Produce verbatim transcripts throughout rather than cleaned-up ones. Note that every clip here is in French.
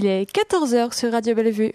il est quatorze heures sur Radio Bellevue.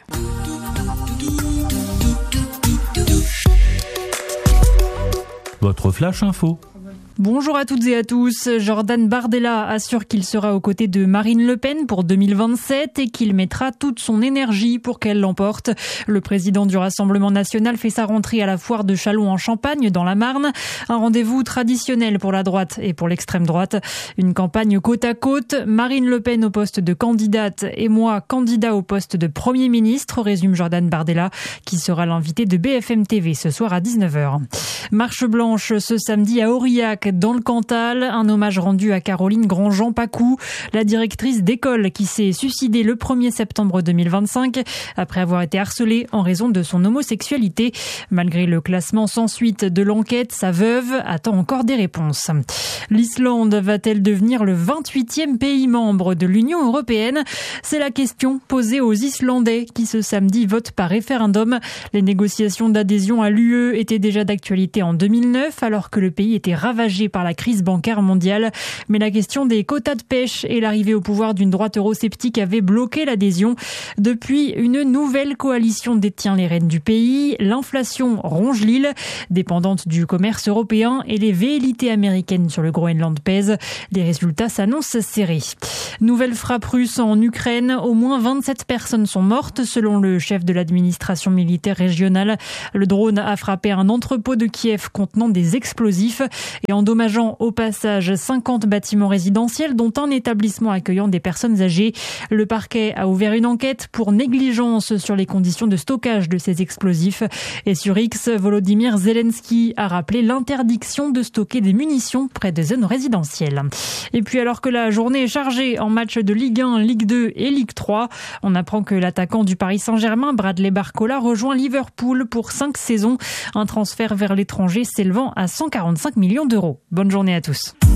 Votre flash info. Bonjour à toutes et à tous. Jordan Bardella assure qu'il sera aux côtés de Marine Le Pen pour deux mille vingt-sept et qu'il mettra toute son énergie pour qu'elle l'emporte. Le président du Rassemblement national fait sa rentrée à la foire de Châlons en Champagne, dans la Marne. Un rendez-vous traditionnel pour la droite et pour l'extrême droite. Une campagne côte à côte. Marine Le Pen au poste de candidate et moi, candidat au poste de Premier ministre, résume Jordan Bardella, qui sera l'invité de B F M T V ce soir à dix-neuf heures. Marche blanche ce samedi à Aurillac, dans le Cantal, un hommage rendu à Caroline Grandjean-Pacou, la directrice d'école qui s'est suicidée le premier septembre deux mille vingt-cinq après avoir été harcelée en raison de son homosexualité. Malgré le classement sans suite de l'enquête, sa veuve attend encore des réponses. L'Islande va-t-elle devenir le vingt-huitième pays membre de l'Union européenne ? C'est la question posée aux Islandais qui ce samedi votent par référendum. Les négociations d'adhésion à l'U E étaient déjà d'actualité en deux mille neuf alors que le pays était ravagé par la crise bancaire mondiale. Mais la question des quotas de pêche et l'arrivée au pouvoir d'une droite eurosceptique avait bloqué l'adhésion. Depuis, une nouvelle coalition détient les rênes du pays. L'inflation ronge l'île, dépendante du commerce européen, et les velléités américaines sur le Groenland pèsent. Les résultats s'annoncent serrés. Nouvelle frappe russe en Ukraine. Au moins vingt-sept personnes sont mortes, selon le chef de l'administration militaire régionale. Le drone a frappé un entrepôt de Kiev contenant des explosifs et endommageant au passage cinquante bâtiments résidentiels, dont un établissement accueillant des personnes âgées. Le parquet a ouvert une enquête pour négligence sur les conditions de stockage de ces explosifs. Et sur X, Volodymyr Zelensky a rappelé l'interdiction de stocker des munitions près des zones résidentielles. Et puis alors que la journée est chargée en matchs de Ligue un, Ligue deux et Ligue trois, on apprend que l'attaquant du Paris Saint-Germain, Bradley Barcola, rejoint Liverpool pour cinq saisons. Un transfert vers l'étranger s'élevant à cent quarante-cinq millions d'euros. Bonne journée à tous.